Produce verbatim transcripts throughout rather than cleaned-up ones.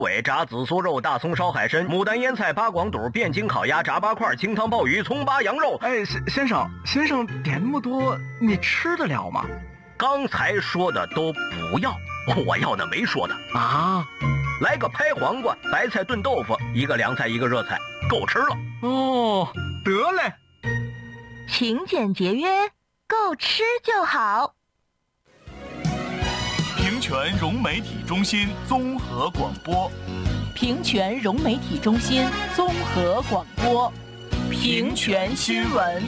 鬼炸紫苏肉、大葱烧海参、牡丹腌菜、八广肚、汴京烤鸭、炸八块、清汤鲍鱼、葱八羊肉。 哎，先先生，先生点那么多，你吃得了吗？ 刚才说的都不要，我要那没说的啊。 来个拍黄瓜，白菜炖豆腐，一个凉菜，一个热菜，够吃了。 哦，得嘞。 勤俭节约，够吃就好。 平泉融媒体中心综合广播， 平泉融媒体中心综合广播，平泉新闻。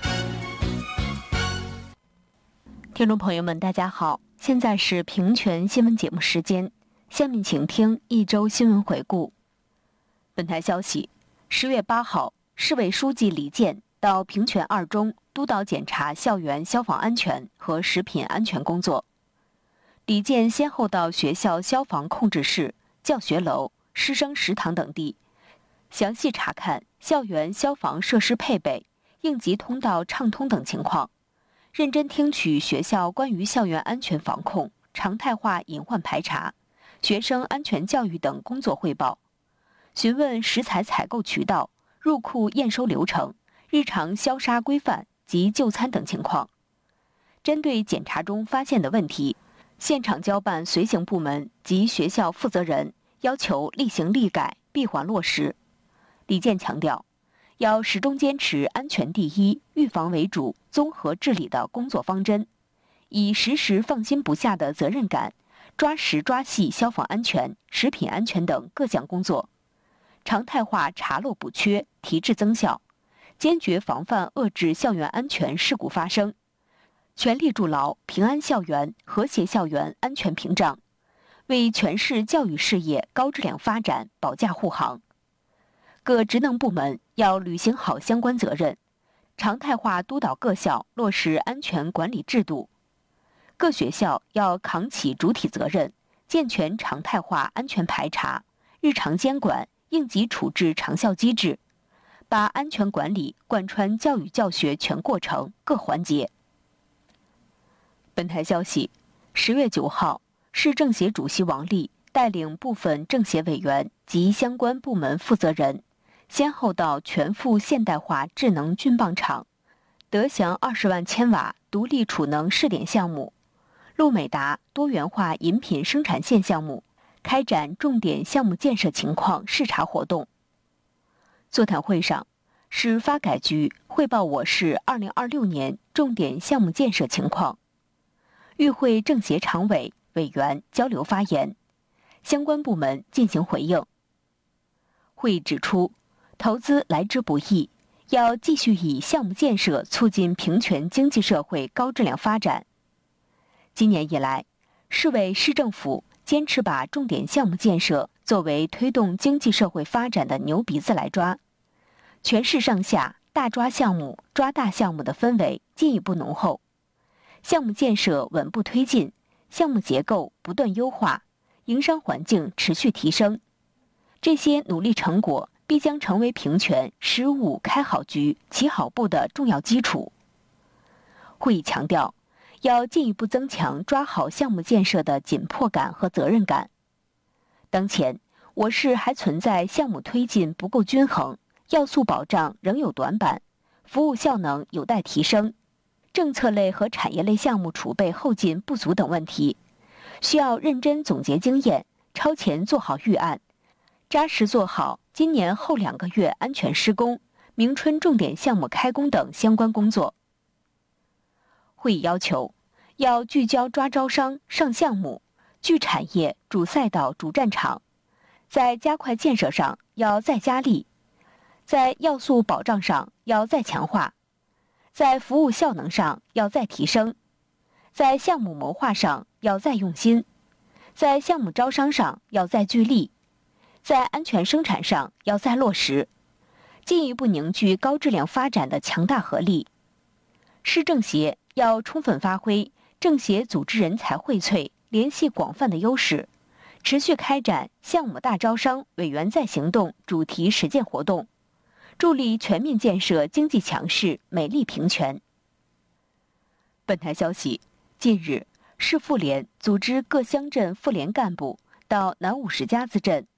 听众朋友们，大家好，现在是平泉新闻节目时间，下面请听一周新闻回顾。本台消息，十月八号，市委书记李健到平泉二中督导检查校园消防安全和食品安全工作。李健先后到学校消防控制室、教学楼、师生食堂等地，详细查看校园消防设施配备、应急通道畅通等情况，认真听取学校关于校园安全防控、常态化隐患排查、学生安全教育等工作汇报，询问食材采购渠道、入库验收流程、日常消杀规范及就餐等情况。针对检查中发现的问题，现场交办随行部门及学校负责人要求立行立改，闭环落实。李健强调，要始终坚持安全第一、预防为主、综合治理的工作方针，以时时放心不下的责任感，抓实抓细消防安全、食品安全等各项工作，常态化查漏补缺、提质增效，坚决防范遏制校园安全事故发生，全力筑牢平安校园、和谐校园安全屏障，为全市教育事业高质量发展保驾护航。各职能部门要履行好相关责任，常态化督导各校落实安全管理制度。各学校要扛起主体责任，健全常态化安全排查、日常监管、应急处置长效机制，把安全管理贯穿教育教学全过程各环节。本台消息，十月九号，市政协主席王力带领部分政协委员及相关部门负责人，先后到全副现代化智能菌棒厂、德祥二十万千瓦独立储能试点项目、路美达多元化饮品生产线项目开展重点项目建设情况视察活动。座谈会上，市发改局汇报我市二零二六年重点项目建设情况，与会政协常委、委员交流发言，相关部门进行回应。会议指出，投资来之不易，要继续以项目建设促进平泉经济社会高质量发展。今年以来，市委市政府坚持把重点项目建设作为推动经济社会发展的牛鼻子来抓，全市上下大抓项目、抓大项目的氛围进一步浓厚，项目建设稳步推进，项目结构不断优化，营商环境持续提升。这些努力成果必将成为平泉十五开好局、起好步的重要基础。会议强调，要进一步增强抓好项目建设的紧迫感和责任感。当前，我市还存在项目推进不够均衡、要素保障仍有短板、服务效能有待提升、政策类和产业类项目储备后劲不足等问题，需要认真总结经验，超前做好预案，扎实做好今年后两个月安全施工、明春重点项目开工等相关工作。会议要求，要聚焦抓招商、上项目，聚产业、主赛道、主战场，在加快建设上要再加力，在要素保障上要再强化，在服务效能上要再提升，在项目谋划上要再用心，在项目招商上要再聚力，在安全生产上要再落实，进一步凝聚高质量发展的强大合力。市政协要充分发挥政协组织人才荟萃、联系广泛的优势，持续开展项目大招商、委员在行动主题实践活动，助力全面建设经济强势、美丽平泉。本台消息，近日，市妇联组织各乡镇妇联干部到南五十家子镇